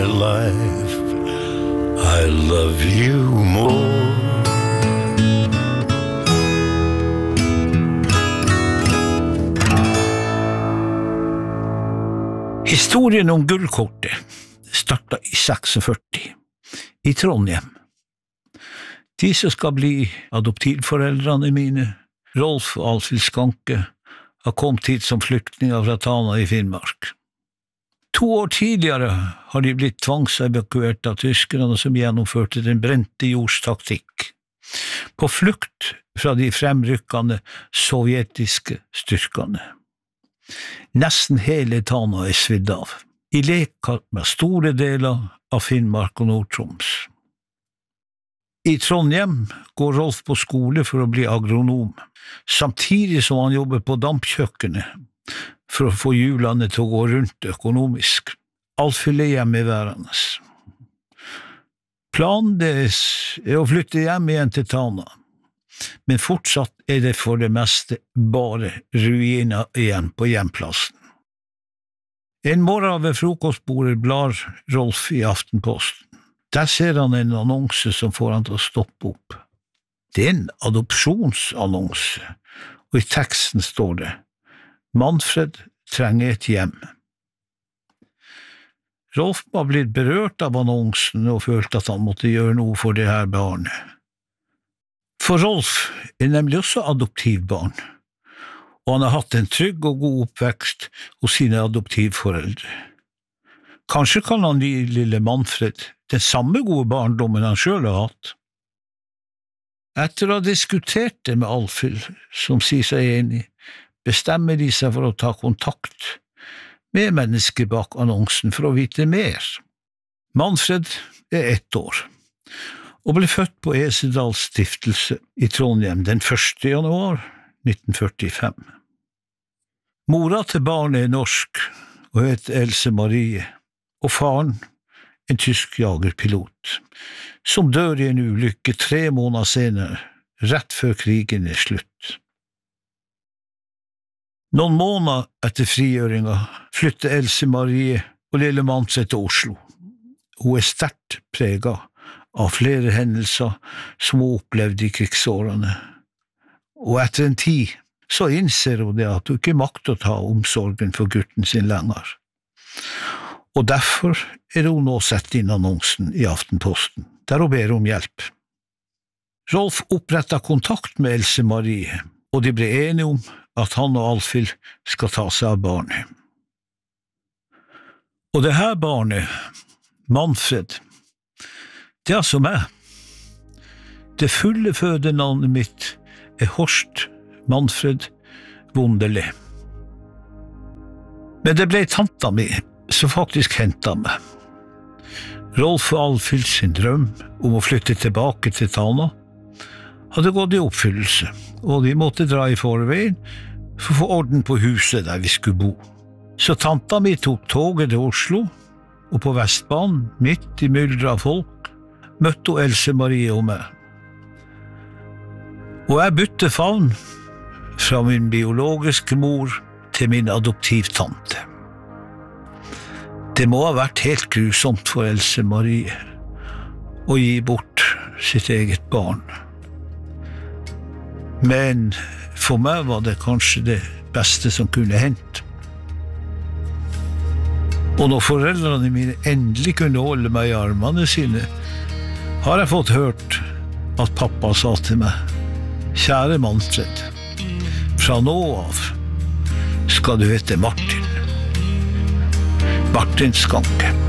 Life, I love you more. Historien om gullkortet startet i 46 i Trondheim. De som skal bli adoptivforeldrene mine, Rolf og Alfhild Skanke, har kommet hit som flyktninger fra Tana i Finnmark. 2 år tidligere har de blitt tvangsevakuert av tyskerne som gjennomførte den brente jords taktikk, på flukt fra de fremrykkende sovjetiske styrkene. Nesten hele Tana er svidd av, i lek med store deler av Finnmark og Nord-Troms. I Trondheim går Rolf på skole for å bli agronom, samtidig som han jobber på dampkjøkkenet, for å få hjulene til å gå rundt økonomisk. Alfhild er hjemmeværende. Planen deres er å flytte hjem igjen til Tana, men fortsatt er det for det meste bare ruiner igjen på hjemplassen. En morgen ved frokostbordet blar Rolf i Aftenposten. Der ser han en annonse som får han til å stoppe opp. Det er en adopsjonsannonse, og i teksten står det: Manfred trenger et hjem. Rolf var blitt berørt av annonsen og følte at han måtte gjøre noe for det her barnet. For Rolf er nemlig også adoptivbarn, og han har hatt en trygg og god oppvekst hos sine adoptivforeldre. Kanskje kan han gi lille Manfred den samme gode barndommen han selv har hatt. Etter å ha diskutert det med Alfhild, som sier seg enig, bestemmer de seg for å ta kontakt med mennesker bak annonsen for å vite mer. Manfred er 1 år, og ble født på Esedals stiftelse i Trondheim den 1. januar 1945. Mora til barnet er norsk og heter Else Marie, og faren en tysk jagerpilot, som dør i en ulykke 3 måneder senere, rett før krigen er slutt. Noen måneder etter frigjøringa flytter Else Marie og lille Manfred til Oslo. Hun er sterkt preget av flere hendelser som hun opplevde i krigsårene, og etter en tid så innser hun det at hun ikke makter å ta omsorgen for gutten sin lenger. Og derfor er hun nå sett inn annonsen i Aftenposten, der hun ber om hjelp. Rolf opprettet kontakt med Else Marie, og de ble enige om at han og Alfhild skal ta seg av barnet. Og det her barnet, Manfred, det er altså meg. Det fulle fødenavnet mitt er Horst Manfred Wunderle. Men det ble tanta mi som faktisk hentet meg. Rolf og Alfhild sin drøm om å flytte tilbake til Tana hadde gått i oppfyllelse, og de måtte dra i forveien for å få orden på huset der vi skulle bo. Så tanta mi tok toget til Oslo, og på Vestbanen, midt i myldret av folk, møtte hun Else Marie og meg. Og jeg bytte favn fra min biologiske mor til min adoptivtante. Det må ha vært helt grusomt for Else Marie å gi bort sitt eget barn. Men for meg var det kanskje det beste som kunne hendt. Og når foreldrene mine endelig kunne holde meg i armene sine, har jeg fått hørt at pappa sa til meg: Kjære Manfred, fra nå av skal du hete Martin. Martin Skanke.